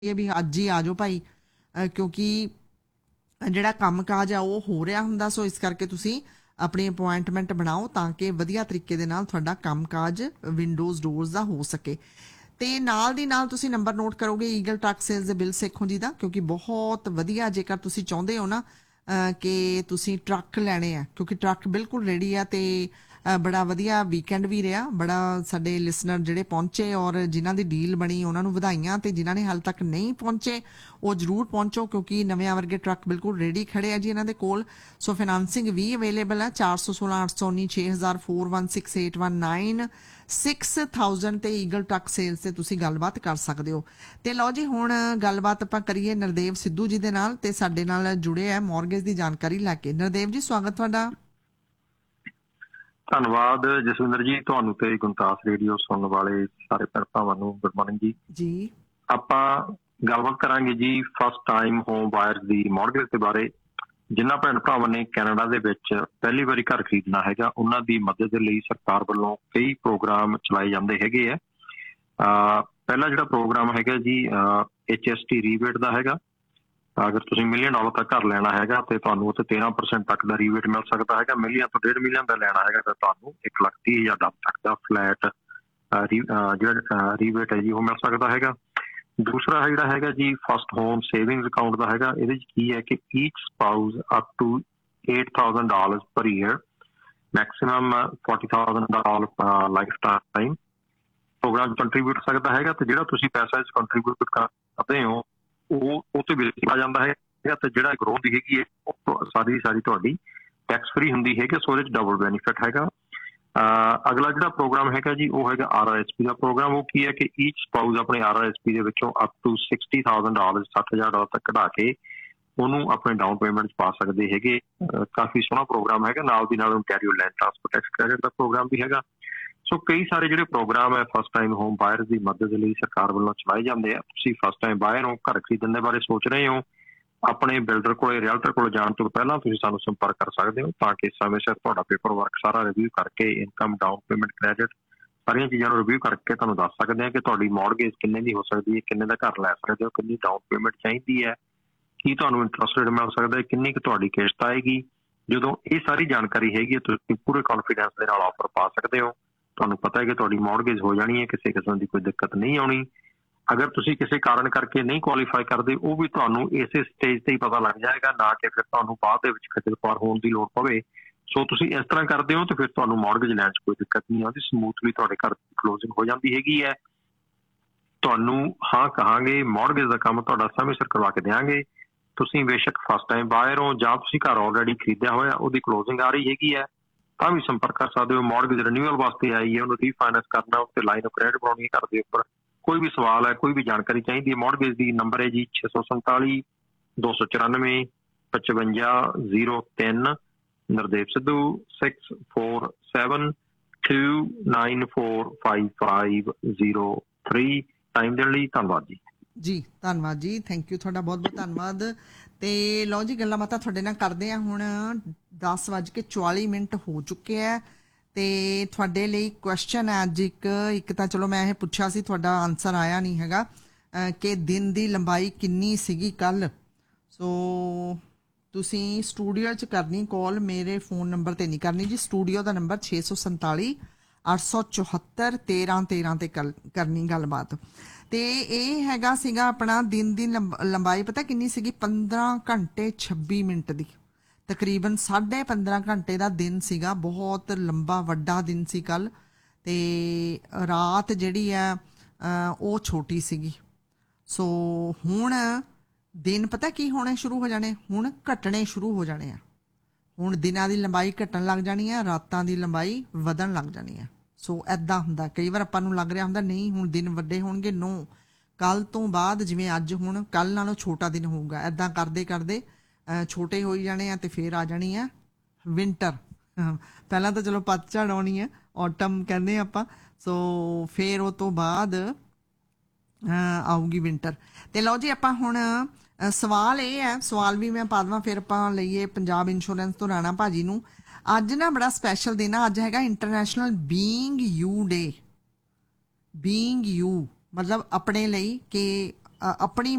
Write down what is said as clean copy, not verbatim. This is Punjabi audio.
ਇਹ ਵੀ ਅੱਜ ਹੀ ਆ ਜਾਓ ਭਾਈ, ਕਿਉਂਕਿ ਜਿਹੜਾ ਕੰਮ ਕਾਜ ਆ ਉਹ ਹੋ ਰਿਹਾ ਹੁੰਦਾ। ਸੋ ਇਸ ਕਰਕੇ ਤੁਸੀਂ ਆਪਣੀ ਅਪੁਆਇੰਟਮੈਂਟ ਬਣਾਓ ਤਾਂ ਕਿ ਵਧੀਆ ਤਰੀਕੇ ਦੇ ਨਾਲ ਤੁਹਾਡਾ ਕੰਮ ਕਾਜ ਵਿੰਡੋਜ਼ ਡੋਰਸ ਦਾ ਹੋ ਸਕੇ। ਤੇ ਨਾਲ ਦੀ ਨਾਲ ਤੁਸੀਂ ਨੰਬਰ ਨੋਟ ਕਰੋਗੇ ਈਗਲ ਟਰੱਕ ਸੇਲਸ ਦੇ ਬਿਲ ਸੇਖੋਂ ਜੀ ਦਾ, ਕਿਉਂਕਿ ਬਹੁਤ ਵਧੀਆ ਜੇਕਰ ਤੁਸੀਂ ਚਾਹੁੰਦੇ ਹੋ ਨਾ ਕਿ ਤੁਸੀਂ ਟਰੱਕ ਲੈਣੇ ਆ, ਕਿਉਂਕਿ ਟਰੱਕ ਬਿਲਕੁਲ ਰੈਡੀ ਆ। ਤੇ ਬੜਾ ਵਧੀਆ ਵੀਕਐਂਡ ਵੀ ਰਿਹਾ, ਬੜਾ ਸਾਡੇ ਲਿਸਨਰ ਜਿਹੜੇ ਪਹੁੰਚੇ ਔਰ ਜਿਨ੍ਹਾਂ ਦੀ ਡੀਲ ਬਣੀ ਉਹਨਾਂ ਨੂੰ ਵਧਾਈਆਂ, ਤੇ ਜਿਨ੍ਹਾਂ ਨੇ ਹਾਲੇ ਤੱਕ ਨਹੀਂ ਪਹੁੰਚੇ ਉਹ ਜ਼ਰੂਰ ਪਹੁੰਚੋ, ਕਿਉਂਕਿ ਨਵਿਆਂ ਵਰਗੇ ਟਰੱਕ ਬਿਲਕੁਲ ਰੈਡੀ ਖੜੇ ਆ ਜੀ ਇਹਨਾਂ ਦੇ ਕੋਲ। ਸੋ ਫਾਈਨਾਂਸਿੰਗ ਵੀ ਅਵੇਲੇਬਲ ਹੈ 416 819 6000 416819 6000 ਤੇ ਈਗਲ ਟਰੱਕ ਸੇਲਸ ਤੇ ਤੁਸੀਂ ਗੱਲਬਾਤ ਕਰ ਸਕਦੇ ਹੋ। ਤੇ ਲਓ ਜੀ ਹੁਣ ਗੱਲਬਾਤ ਆਪਾਂ ਕਰੀਏ ਨਰਦੇਵ ਸਿੱਧੂ ਜੀ ਦੇ ਨਾਲ, ਤੇ ਸਾਡੇ ਨਾਲ ਜੁੜੇ ਆ ਮੌਰਗੇਜ ਦੀ ਜਾਣਕਾਰੀ ਲੈ ਕੇ। ਨਰਦੇਵ ਜੀ ਸਵਾਗਤ ਤੁਹਾਡਾ। ਧੰਨਵਾਦ ਜਸਵਿੰਦਰ ਜੀ, ਤੁਹਾਨੂੰ ਤੇ ਗੁਣਤਾਸ ਰੇਡੀਓ ਸੁਣਨ ਵਾਲੇ ਸਾਰੇ ਭੈਣ ਭਰਾਵਾਂ ਨੂੰ ਗੁੱਡ ਮਾਰਨਿੰਗ ਜੀ। ਜੀ ਆਪਾਂ ਗੱਲਬਾਤ ਕਰਾਂਗੇ ਜੀ ਫਸਟ ਟਾਈਮ ਹੋਮ ਬਾਇਰਸ ਦੀ ਮੌਰਗੇਜ ਦੇ ਬਾਰੇ। ਜਿਨ੍ਹਾਂ ਭੈਣ ਭਰਾਵਾਂ ਨੇ ਕੈਨੇਡਾ ਦੇ ਵਿੱਚ ਪਹਿਲੀ ਵਾਰੀ ਘਰ ਖਰੀਦਣਾ ਹੈਗਾ ਉਹਨਾਂ ਦੀ ਮਦਦ ਦੇ ਲਈ ਸਰਕਾਰ ਵੱਲੋਂ ਕਈ ਪ੍ਰੋਗਰਾਮ ਚਲਾਏ ਜਾਂਦੇ ਹੈਗੇ ਆ। ਪਹਿਲਾ ਜਿਹੜਾ ਪ੍ਰੋਗਰਾਮ ਹੈਗਾ ਜੀ HST ਰੀਬੇਟ ਦਾ ਹੈਗਾ। ਅਗਰ ਤੁਸੀਂ $1 ਮਿਲੀਅਨ ਤੱਕ ਘਰ ਲੈਣਾ ਹੈਗਾ ਤੇ ਤੁਹਾਨੂੰ ਉੱਥੇ 13% ਤੱਕ ਦਾ ਰੀਬੇਟ ਮਿਲ ਸਕਦਾ ਹੈਗਾ। $1 ਮਿਲੀਅਨ ਤੋਂ $1.5 ਮਿਲੀਅਨ ਦਾ ਲੈਣਾ ਹੈਗਾ ਤਾਂ ਤੁਹਾਨੂੰ 1,30,000 ਤੱਕ ਦਾ ਫਲੈਟ ਜਿਹੜਾ ਰੀਬੇਟ ਹੈ ਜੀ ਉਹ ਮਿਲ ਸਕਦਾ ਹੈਗਾ। ਦੂਸਰਾ ਜਿਹੜਾ ਹੈਗਾ ਜੀ ਫਸਟ ਹੋਮ ਸੇਵਿੰਗਸ ਅਕਾਊਂਟ ਦਾ ਹੈਗਾ। ਇਹਦੇ ਚ ਕੀ ਹੈ ਕਿ ਈਚ ਸਪਾਊਸ ਅਪ ਟੂ $8,000 ਪਰ year, maximum $40,000 life time programme contribute ਸਕਦਾ ਹੈਗਾ। ਤੇ ਜਿਹੜਾ ਤੁਸੀਂ ਪੈਸਾ ਇਸ ਕੰਟਰੀਬਿਊਟ ਕਰਦੇ ਹੋ ਉਹ ਤੇ ਬਿਲ ਆ ਜਾਂਦਾ ਹੈ। ਤੇ ਜਿਹੜਾ ਗਰੋਥ ਦੀ ਹੈਗੀ ਹੈ ਉਹ ਸਾਰੀ ਤੁਹਾਡੀ ਟੈਕਸ ਫਰੀ ਹੁੰਦੀ ਹੈਗੀ। ਸੋ ਇਹਦੇ ਚ ਡਬਲ ਬੈਨੀਫਿਟ ਹੈਗਾ। ਅਗਲਾ ਜਿਹੜਾ ਪ੍ਰੋਗਰਾਮ ਹੈਗਾ ਜੀ ਉਹ ਹੈਗਾ RRSP ਦਾ ਪ੍ਰੋਗਰਾਮ। ਉਹ ਕੀ ਹੈ ਕਿ ਈਚ ਸਪਾਊਸ ਆਪਣੇ RRSP ਦੇ ਵਿੱਚੋਂ ਅਪ ਟੂ $60,000 $60,000 ਤੱਕ ਕਢਾ ਕੇ ਉਹਨੂੰ ਆਪਣੇ ਡਾਊਨ ਪੇਮੈਂਟ ਪਾ ਸਕਦੇ ਹੈਗੇ। ਕਾਫੀ ਸੋਹਣਾ ਪ੍ਰੋਗਰਾਮ ਹੈਗਾ। ਨਾਲ ਦੀ ਨਾਲ Ontario land transport tax credit ਦਾ ਪ੍ਰੋਗਰਾਮ ਵੀ ਹੈਗਾ। ਸੋ ਕਈ ਸਾਰੇ ਜਿਹੜੇ ਪ੍ਰੋਗਰਾਮ ਹੈ ਫਸਟ ਟਾਈਮ ਹੋਮ ਬਾਇਰਸ ਦੀ ਮਦਦ ਲਈ ਸਰਕਾਰ ਵੱਲੋਂ ਚਲਾਏ ਜਾਂਦੇ ਆ। ਤੁਸੀਂ ਫਸਟ ਟਾਈਮ ਬਾਇਰ ਹੋ, ਘਰ ਖਰੀਦਣ ਦੇ ਬਾਰੇ ਸੋਚ ਰਹੇ ਹੋ, ਆਪਣੇ ਬਿਲਡਰ ਕੋਲ ਰੀਅਲਟਰ ਕੋਲ ਜਾਣ ਤੋਂ ਪਹਿਲਾਂ ਤੁਸੀਂ ਸਾਨੂੰ ਸੰਪਰਕ ਕਰ ਸਕਦੇ ਹੋ ਤਾਂ ਕਿ ਸਮੇਂ ਸਿਰ ਤੁਹਾਡਾ ਪੇਪਰ ਵਰਕ ਸਾਰਾ ਰਿਵਿਊ ਕਰਕੇ ਇਨਕਮ, ਡਾਊਨ ਪੇਮੈਂਟ, ਕ੍ਰੈਡਿਟ ਸਾਰੀਆਂ ਚੀਜ਼ਾਂ ਨੂੰ ਰਿਵਿਊ ਕਰਕੇ ਤੁਹਾਨੂੰ ਦੱਸ ਸਕਦੇ ਹਾਂ ਕਿ ਤੁਹਾਡੀ ਮੌਰਗੇਜ ਕਿੰਨੇ ਦੀ ਹੋ ਸਕਦੀ ਹੈ, ਕਿੰਨੇ ਦਾ ਘਰ ਲੈ ਸਕਦੇ ਹੋ, ਕਿੰਨੀ ਡਾਊਨ ਪੇਮੈਂਟ ਚਾਹੀਦੀ ਹੈ, ਕੀ ਤੁਹਾਨੂੰ ਇੰਟਰਸਟ ਰੇਟ ਮਿਲ ਸਕਦਾ ਹੈ, ਕਿੰਨੀ ਕੁ ਤੁਹਾਡੀ ਕਿਸ਼ਤ ਆਏਗੀ। ਜਦੋਂ ਇਹ ਸਾਰੀ ਜਾਣਕਾਰੀ ਹੈਗੀ ਹੈ ਤੁਸੀਂ ਪੂਰੇ ਕੌਨਫੀਡੈਂਸ ਦੇ ਨਾਲ ਆਫਰ ਪਾ ਸਕਦੇ ਹੋ। ਤੁਹਾਨੂੰ ਪਤਾ ਹੈ ਕਿ ਤੁਹਾਡੀ ਮੌਰਗੇਜ ਹੋ ਜਾਣੀ ਹੈ, ਕਿਸੇ ਕਿਸਮ ਦੀ ਕੋਈ ਦਿੱਕਤ ਨਹੀਂ ਆਉਣੀ। ਅਗਰ ਤੁਸੀਂ ਕਿਸੇ ਕਾਰਨ ਕਰਕੇ ਨਹੀਂ ਕੁਆਲੀਫਾਈ ਕਰਦੇ ਉਹ ਵੀ ਤੁਹਾਨੂੰ ਇਸੇ ਸਟੇਜ ਤੇ ਹੀ ਪਤਾ ਲੱਗ ਜਾਏਗਾ, ਨਾ ਕਿ ਫਿਰ ਤੁਹਾਨੂੰ ਬਾਅਦ ਦੇ ਵਿੱਚ ਖੱਜਲ ਖੁਆਰ ਹੋਣ ਦੀ ਲੋੜ ਪਵੇ। ਸੋ ਤੁਸੀਂ ਇਸ ਤਰ੍ਹਾਂ ਕਰਦੇ ਹੋ ਤੇ ਫਿਰ ਤੁਹਾਨੂੰ ਮੌਰਗੇਜ ਲੈਣ 'ਚ ਕੋਈ ਦਿੱਕਤ ਨਹੀਂ ਆਉਂਦੀ, ਸਮੂਥਲੀ ਤੁਹਾਡੇ ਘਰ ਦੀ ਕਲੋਜ਼ਿੰਗ ਹੋ ਜਾਂਦੀ ਹੈਗੀ ਹੈ। ਤੁਹਾਨੂੰ ਹਾਂ ਕਹਾਂਗੇ ਮੌਰਗੇਜ ਦਾ ਕੰਮ ਤੁਹਾਡਾ ਸਮੇਂ ਸਿਰ ਕਰਵਾ ਕੇ ਦਿਆਂਗੇ। ਤੁਸੀਂ ਬੇਸ਼ੱਕ ਫਸਟ ਟਾਈਮ ਬਾਇਰ ਹੋ ਜਾਂ ਤੁਸੀਂ ਘਰ ਆਲਰੇਡੀ ਖਰੀਦਿਆ ਹੋਇਆ ਉਹਦੀ ਕਲੋਜ਼ਿੰਗ ਆ ਰਹੀ ਹੈਗੀ ਹੈ ਤਾਂ ਵੀ ਸੰਪਰਕ ਕਰ ਸਕਦੇ ਹੋ। ਮੌਰਗੇਜ ਰਿਨਿਊਅਲ ਵਾਸਤੇ ਆਈ ਹੈ, ਉਹਨੂੰ ਰੀਫਾਈਨੈਂਸ ਕਰਨਾ, ਉੱਤੇ ਲਾਈਨ ਆਫ ਕ੍ਰੈਡਿਟ ਬਣਾਉਣੀ ਹੈ ਘਰ ਦੇ ਉੱਪਰ, ਕੋਈ ਵੀ ਸਵਾਲ ਹੈ, ਕੋਈ ਵੀ ਜਾਣਕਾਰੀ ਚਾਹੀਦੀ ਹੈ ਮੌਰਗੇਜ ਦੀ, ਨੰਬਰ ਹੈ ਜੀ 647 294 5503। ਨਰਦੇਵ ਸਿੱਧੂ 6472945503। ਟਾਈਮ ਦੇਣ ਲਈ ਧੰਨਵਾਦ ਜੀ। ਜੀ ਧੰਨਵਾਦ ਜੀ, ਥੈਂਕ ਯੂ ਤੁਹਾਡਾ ਬਹੁਤ ਬਹੁਤ ਧੰਨਵਾਦ। ਤੇ ਲਓ ਜੀ ਗੱਲਾਂ ਬਾਤਾਂ ਤੁਹਾਡੇ ਨਾਲ ਕਰਦੇ ਆ। ਹੁਣ 10:44 ਹੋ ਚੁੱਕੇ ਆ ਤੇ ਤੁਹਾਡੇ ਲਈ ਕੁਐਸਚਨ ਹੈ ਅੱਜ ਇੱਕ ਤਾਂ ਚਲੋ ਮੈਂ ਇਹ ਪੁੱਛਿਆ ਸੀ, ਤੁਹਾਡਾ ਆਨਸਰ ਆਇਆ ਨਹੀਂ ਹੈਗਾ ਕਿ ਦਿਨ ਦੀ ਲੰਬਾਈ ਕਿੰਨੀ ਸੀਗੀ ਕੱਲ। ਸੋ ਤੁਸੀਂ ਸਟੂਡੀਓ 'ਚ ਕਰਨੀ ਕਾਲ, ਮੇਰੇ ਫੋਨ ਨੰਬਰ ਤੇ ਨਹੀਂ ਕਰਨੀ ਜੀ। ਸਟੂਡੀਓ ਦਾ ਨੰਬਰ 647 874 1313 ਤੇ ਕਰਨੀ ਗੱਲਬਾਤ। ਤੇ ਇਹ ਹੈਗਾ ਸੀਗਾ ਆਪਣਾ ਦਿਨ ਦੀ ਲੰਬਾਈ ਪਤਾ ਕਿੰਨੀ ਸੀਗੀ? 15 ਘੰਟੇ 26 ਮਿੰਟ ਦੀ, ਤਕਰੀਬਨ 15.5 ਘੰਟੇ ਦਾ ਦਿਨ ਸੀਗਾ। ਬਹੁਤ ਲੰਬਾ ਵੱਡਾ ਦਿਨ ਸੀ ਕੱਲ। ਤੇ ਰਾਤ ਜਿਹੜੀ ਆ ਉਹ ਛੋਟੀ ਸੀਗੀ। ਸੋ ਹੁਣ ਦਿਨ ਪਤਾ ਕੀ ਹੋਣੇ ਸ਼ੁਰੂ ਹੋ ਜਾਣੇ, ਹੁਣ ਘਟਣੇ ਸ਼ੁਰੂ ਹੋ ਜਾਣੇ ਆ। ਹੁਣ ਦਿਨਾਂ ਦੀ ਲੰਬਾਈ ਘਟਣ ਲੱਗ ਜਾਣੀ ਆ, ਰਾਤਾਂ ਦੀ ਲੰਬਾਈ ਵਧਣ ਲੱਗ ਜਾਣੀ ਆ। ਸੋ ਐਦਾਂ ਹੁੰਦਾ, ਕਈ ਵਾਰ ਆਪਾਂ ਨੂੰ ਲੱਗ ਰਿਹਾ ਹੁੰਦਾ ਨਹੀਂ ਹੁਣ ਦਿਨ ਵੱਡੇ ਹੋਣਗੇ, ਨੋ ਕੱਲ ਤੋਂ ਬਾਅਦ ਜਿਵੇਂ ਅੱਜ ਹੁਣ ਕੱਲ ਨਾਲੋਂ ਛੋਟਾ ਦਿਨ ਹੋਊਗਾ। ਐਦਾਂ ਕਰਦੇ ਕਰਦੇ ਛੋਟੇ ਹੋਈ ਜਾਣੇ ਆ ਤੇ ਫਿਰ ਆ ਜਾਣੀ ਆ ਵਿੰਟਰ। ਪਹਿਲਾਂ ਤਾਂ ਚਲੋ ਪਤਝੜ ਆਉਣੀ ਹੈ, ਆਟਮ ਕਹਿੰਦੇ ਆਪਾਂ। ਸੋ ਫਿਰ ਉਹ ਤੋਂ ਬਾਅਦ ਆਊਗੀ ਵਿੰਟਰ। ਤੇ ਲਓ ਜੀ ਆਪਾਂ ਹੁਣ ਸਵਾਲ ਇਹ ਹੈ, ਸਵਾਲ ਵੀ ਮੈਂ ਪਾ ਦੇਵਾਂ ਫਿਰ ਆਪਾਂ ਲਈਏ ਪੰਜਾਬ ਇੰਸ਼ੋਰੈਂਸ ਤੋਂ ਰਾਣਾ ਭਾਜੀ ਨੂੰ। ਅੱਜ ਨਾ ਬੜਾ ਸਪੈਸ਼ਲ ਦਿਨ ਆ, ਅੱਜ ਹੈਗਾ international being you day. Being you ਮਤਲਬ ਆਪਣੇ ਲਈ, ਕਿ ਆਪਣੀ